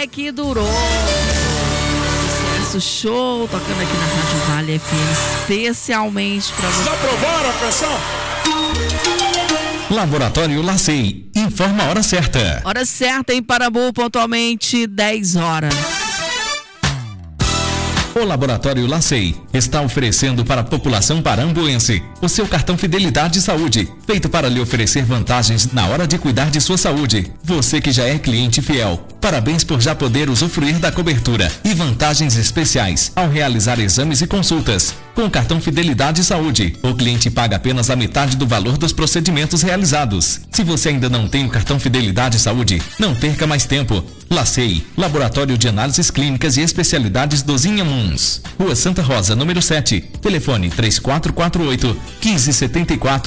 que durou. Sucesso show, tocando aqui na Rádio Vale FM, especialmente para você. Já provaram a canção? Laboratório LACEI, informa a hora certa. Hora certa em Parambu, pontualmente 10 horas. O Laboratório LACEI está oferecendo para a população parambuense o seu cartão Fidelidade Saúde, feito para lhe oferecer vantagens na hora de cuidar de sua saúde. Você que já é cliente fiel, parabéns por já poder usufruir da cobertura e vantagens especiais ao realizar exames e consultas. Com o cartão Fidelidade Saúde, o cliente paga apenas a metade do valor dos procedimentos realizados. Se você ainda não tem o cartão Fidelidade Saúde, não perca mais tempo. LACEI, Laboratório de Análises Clínicas e Especialidades dos Inhamuns. Rua Santa Rosa, número 7. Telefone 3448-1574.